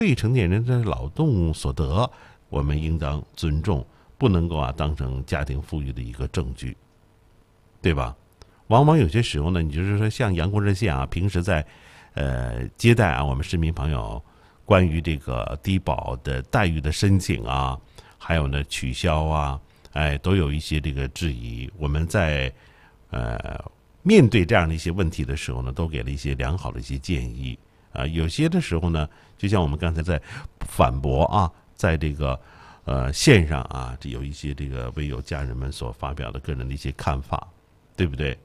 未成年人的劳动所得，我们应当尊重，不能够当成家庭富裕的一个证据，对吧？往往有些时候呢，你就是说像阳光热线平时在接待我们市民朋友关于这个低保的待遇的申请还有呢取消都有一些这个质疑。我们在面对这样的一些问题的时候呢，都给了一些良好的一些建议有些的时候呢，就像我们刚才在反驳在这个线上这有一些这个为有家人们所发表的个人的一些看法，对不对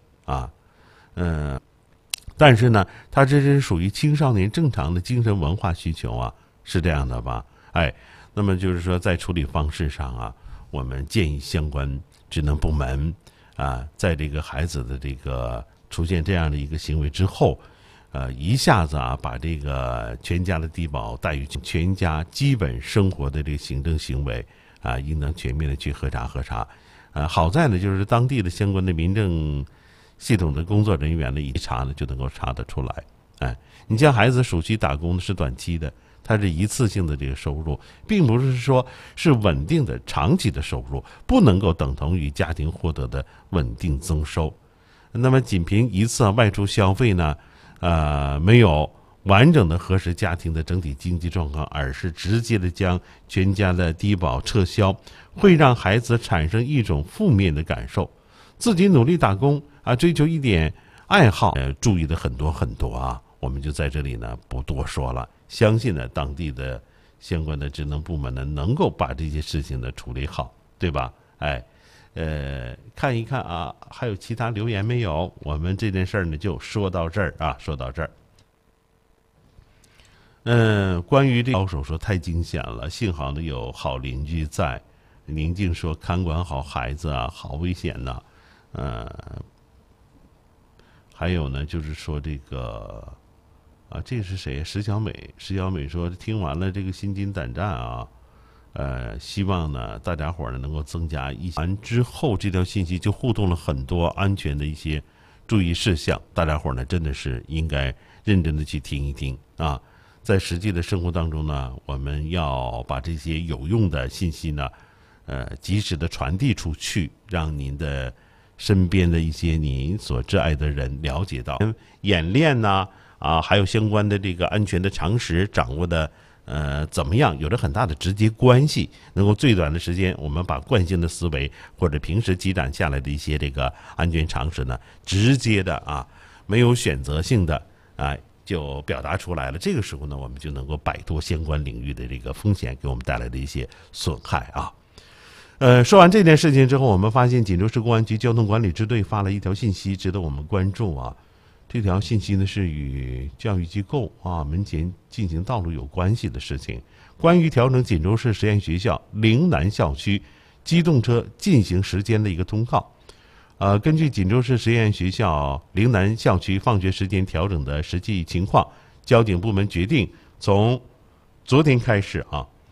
但是呢，他这是属于青少年正常的精神文化需求是这样的吧？那么就是说在处理方式上我们建议相关职能部门在这个孩子的这个出现这样的一个行为之后，一下子把这个全家的低保待遇、全家基本生活的这个行政行为应当全面的去核查。好在呢，就是当地的相关的民政系统的工作人员呢，一查呢就能够查得出来。你像孩子暑期打工是短期的，它是一次性的这个收入，并不是说是稳定的长期的收入，不能够等同于家庭获得的稳定增收。那么仅凭一次外出消费呢，没有完整的核实家庭的整体经济状况，而是直接的将全家的低保撤销，会让孩子产生一种负面的感受。自己努力打工追求一点爱好，注意的很多我们就在这里呢不多说了。相信呢当地的相关的职能部门呢能够把这些事情呢处理好，对吧？看一看还有其他留言没有？我们这件事儿呢就说到这儿说到这儿。关于这个高手说太惊险了，幸好呢有好邻居在。宁静说看管好孩子好危险呐。还有呢就是说这个这是谁？石小美说听完了这个心惊胆战希望呢大家伙呢能够增加一些。完之后这条信息就互动了很多安全的一些注意事项，大家伙呢真的是应该认真的去听一听在实际的生活当中呢，我们要把这些有用的信息呢及时的传递出去，让您的身边的一些您所挚爱的人了解到演练还有相关的这个安全的常识掌握的怎么样，有着很大的直接关系。能够最短的时间，我们把惯性的思维或者平时积攒下来的一些这个安全常识呢，直接的没有选择性的就表达出来了。这个时候呢，我们就能够摆脱相关领域的这个风险给我们带来的一些损害说完这件事情之后，我们发现锦州市公安局交通管理支队发了一条信息，值得我们关注这条信息呢是与教育机构门前进行道路有关系的事情，关于调整锦州市实验学校陵南校区机动车进行时间的一个通告。根据锦州市实验学校陵南校区放学时间调整的实际情况，交警部门决定从昨天开始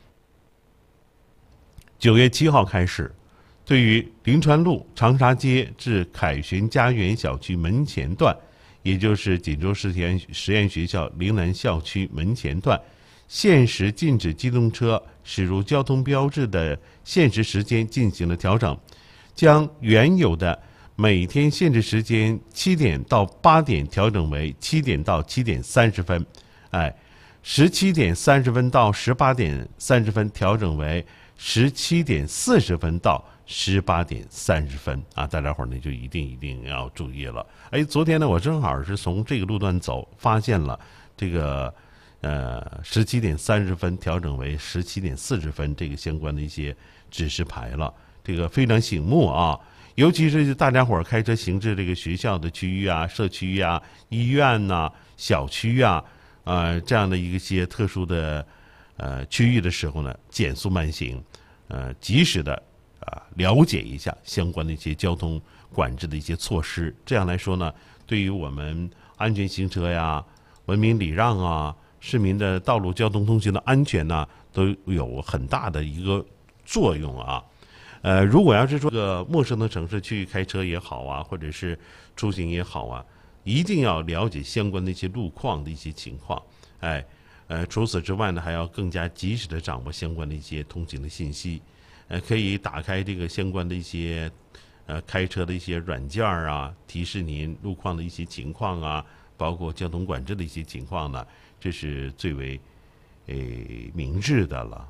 9月7号开始，对于临川路长沙街至凯旋家园小区门前段，也就是锦州市实验学校陵南校区门前段，限时禁止机动车驶入交通标志的限时时间进行了调整，将原有的每天限制时间7点到8点调整为7点到7点30分，17点30分到18点30分调整为17点40分到18点30分大家伙呢就一定要注意了。昨天呢我正好是从这个路段走，发现了这个17点30分调整为17点40分这个相关的一些指示牌了，这个非常醒目尤其是大家伙开车行至这个学校的区域社区医院小区这样的一些特殊的区域的时候呢，减速慢行，及时的了解一下相关的一些交通管制的一些措施。这样来说呢，对于我们安全行车文明礼让市民的道路交通通行的安全都有很大的一个作用如果要是说个陌生的城市去开车也好或者是出行也好一定要了解相关的一些路况的一些情况除此之外呢，还要更加及时的掌握相关的一些通行的信息，可以打开这个相关的一些开车的一些软件啊，提示您路况的一些情况啊，包括交通管制的一些情况呢，这是最为明智的了。